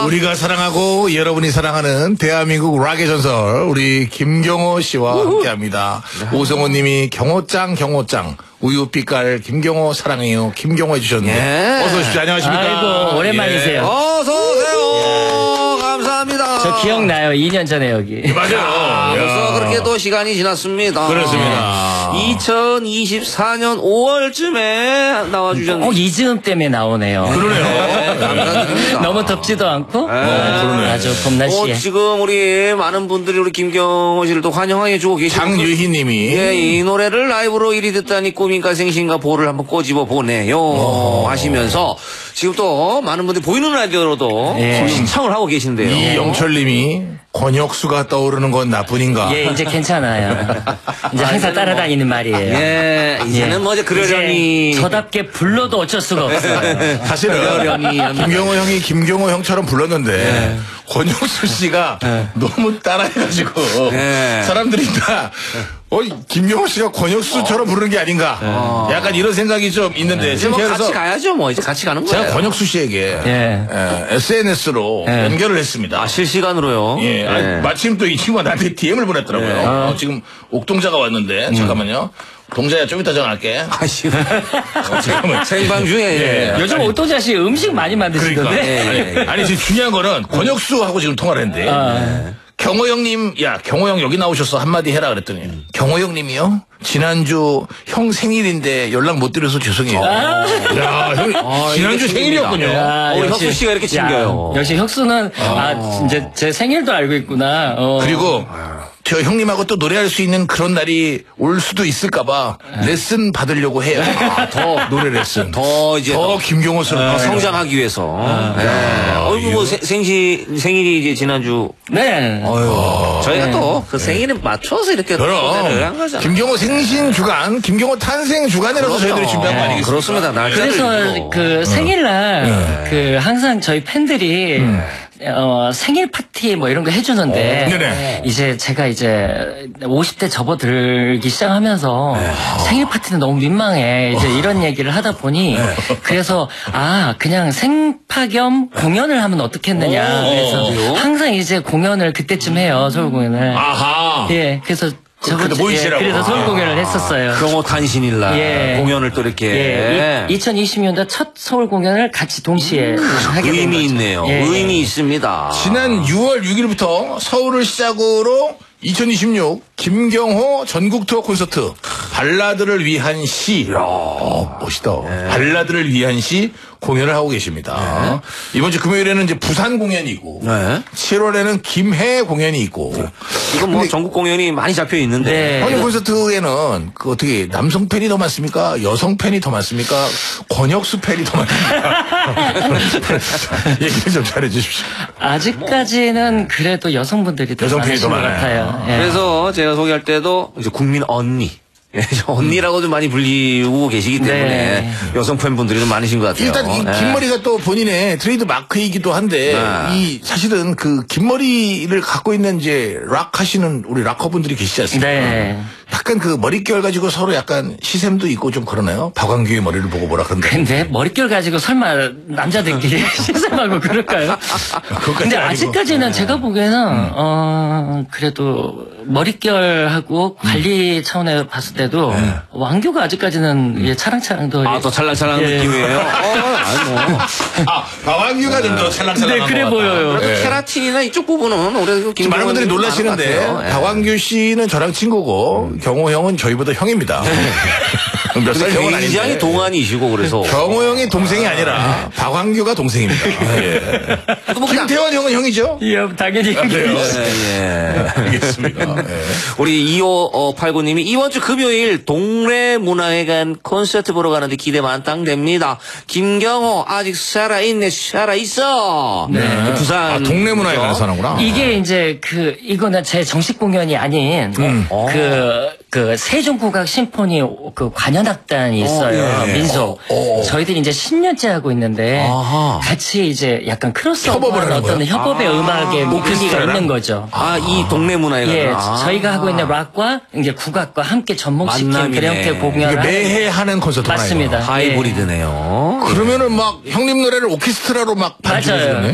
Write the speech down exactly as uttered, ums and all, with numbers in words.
우리가 사랑하고 여러분이 사랑하는 대한민국 락의 전설 우리 김경호 씨와 함께합니다. 오성호 님이 경호짱 경호짱 우유빛깔 김경호 사랑해요 김경호 해주셨는데 예. 어서 오십시오. 안녕하십니까. 아이고 오랜만이세요. 예. 어서 오세요. 감사합니다. 저 기억나요. 이 년 전에 여기. 맞아요. 아, 벌써 그렇게 또 시간이 지났습니다. 그렇습니다. 이천이십사 년 오월쯤에 나와주셨는데. 꼭 이즈음 때문에 나오네요. 그러네요. 네, 감사드립니다. 너무 덥지도 않고 네. 어, 그러네. 아주 봄 날씨에. 어, 지금 우리 많은 분들이 우리 김경호 씨를 또 환영해 주고 계시고. 장유희 님이 예, 이 노래를 라이브로 일이 듣다니 꿈인가 생신가 볼을 한번 꼬집어 보네요. 오. 하시면서 지금 또 많은 분들이 보이는 라디오로도 예. 신청을 하고 계신데요. 이영철 님이 권혁수가 떠오르는 건 나뿐인가. 예, 이제 괜찮아요. 이제 항상 따라다니는 말이에요. 예, 이제는 뭐 이제 그러려니. 이제 저답게 불러도 어쩔 수가 없어요. 사실은 그러려니. 김경호 형이 김경호 형처럼 불렀는데 권혁수 씨가 너무 따라해가지고 네. 사람들이 다 어, 김경호 씨가 권혁수처럼 부르는 게 아닌가. 약간 이런 생각이 좀 있는데 이제 지금 뭐 그래서 같이 가야죠. 뭐 이제 같이 가는 거예요. 제가 권혁수 씨에게 예. 에스엔에스로 연결을 했습니다. 아, 실시간으로요? 예, 예. 아니, 마침 또 이 친구가 나한테 디엠을 보냈더라고요. 네. 어, 지금 옥동자가 왔는데 잠깐만요. 동자야 좀 이따 전화할게. 아씨. 어, 잠깐만. 생방 중에. 예. 예. 요즘 오토자 씨 음식 많이 그러니까. 만드시던데. 예, 예. 아니, 아니, 지금 중요한 거는 권혁수하고 지금 통화를 했는데. 아. 경호 형님, 야, 경호 형 여기 나오셨어. 한마디 해라 그랬더니. 음. 경호 형님이요? 지난주 형 생일인데 연락 못 드려서 죄송해요. 아. 야, 형, 아, 지난주 이게 생일이었군요. 야, 우리 역시- 혁수 씨가 이렇게 챙겨요. 야, 역시 혁수는 아, 이제 제 생일도 알고 있구나. 어. 그리고 저 형님하고 또 노래할 수 있는 그런 날이 올 수도 있을까봐 레슨 받으려고 해요. 아, 더 노래 레슨. 더 이제. 더 김경호스럽게 더 성장하기 위해서. 예. 어이구, 뭐, 생- 생시, 생일이 이제 지난주. 네. 어휴. 저희가 또 그 생일에 맞춰서 이렇게 초대를 한 그럼 거잖아요. 김경호 생신 주간, 김경호 탄생 주간이라서 저희들이 준비한 거 아니겠습니까? 그렇습니다. 날짜도 그래서 있고. 그 생일날 그 항상 저희 팬들이 어, 생일 파티 뭐 이런 거 해주는데 네네. 이제 제가 이제 오십 대 접어들기 시작하면서 생일 파티는 너무 민망해 이제 이런 얘기를 하다 보니 그래서 아 그냥 생파 겸 공연을 하면 어떻겠느냐 그래서 그래요? 항상 이제 공연을 그때쯤 해요 서울 공연을 아하. 예 그래서 저번 그때 모이시라고. 예, 그래서 서울 아. 공연을 했었어요. 경호 탄신일날 예. 공연을 또 이렇게. 예, 이천이십 년도 첫 서울 공연을 같이 동시에 하게 된 의미 거죠. 있네요. 예. 의미 있습니다. 지난 유월 육일부터 서울을 시작으로 이천이십육 김경호 전국 투어 콘서트 발라드를 위한 시. 어, 멋있다. 발라드를 위한 시 공연을 하고 계십니다. 이번 주 금요일에는 이제 부산 공연이 있고 네. 칠월에는 김해 공연이 있고 이건 뭐 근데- 전국 공연이 많이 잡혀 있는데. 네. 헌인 콘서트에는 그 어떻게 남성 팬이 더 많습니까? 여성 팬이 더 많습니까? 권혁수 팬이 더 많습니까? 얘기 좀 잘해 주십시오. 아직까지는 그래도 여성분들이 더 여성 팬이 많으신 더 것 많아요. 같아요. 예. 그래서 제가 소개할 때도 이제 국민 언니. 예, 저 언니라고 좀 많이 불리고 계시기 때문에 네. 여성 팬분들이 좀 많으신 것 같아요. 일단 이 예. 긴 머리가 또 본인의 트레이드 마크이기도 한데 네. 이 사실은 그 긴 머리를 갖고 있는 이제 락 하시는 우리 락커분들이 계시지 않습니까? 네. 약간 그 머릿결 가지고 서로 약간 시샘도 있고 좀 그러나요? 박완규의 머리를 보고 뭐라 그런다. 근데 머릿결 가지고 설마 남자들끼리 시샘하고 그럴까요? 근데 아니고. 아직까지는 제가 보기에는 어 그래도 머릿결하고 관리 차원에 봤을 때도 왕규가 아직까지는 예, 차랑차랑 더 아, 더 찰랑찰랑한 예. 느낌이에요? 어, 아니 뭐. 아, 박완규가 좀 더 찰랑찰랑한 네, 그래 것 같다. 보여요. 그래도 예. 케라틴이나 이쪽 부분은 올해 지금 많은 분들이 놀라시는데 박완규 씨는 저랑 친구고 경호 형은 저희보다 형입니다. 몇 살 형은 아닌데. 굉장히 동안이시고 그래서. 경호 형이 동생이 아니라 박완규가 동생입니다. 예. 뭐 그냥- 김태원 형은 형이죠? 예, 당연히 그래요? 예, 예. 알겠습니다. 예. 우리 이오팔구 님이 이번 주 금요일 동래문화회관 콘서트 보러 가는데 기대 만땅됩니다. 김경호 아직 살아있네 살아있어. 네. 부산. 아, 동네문화에 관해서 하는구나. 이게 이제 그 이거는 제 정식 공연이 아닌 어. 그, 그 세종국악 심포니 그 관현악단이 있어요. 예. 민속. 어, 어. 저희들이 이제 십 년째 하고 있는데 아하. 같이 이제 약간 협업을 크로스오버한 하는 어떤 거예요? 협업의 음악의 의미가 오케스트라랑? 있는 거죠. 아, 이 동래문화회관. 예, 아. 저희가 하고 있는 락과 이제 국악과 함께 접목시킨 만남이네. 그런 형태 이게 공연을 매해 하는 콘서트 맞습니다. 하이브리드네요. 그러면은 막 형님 노래를 오케스트라로 막 반주해주네. 맞아요.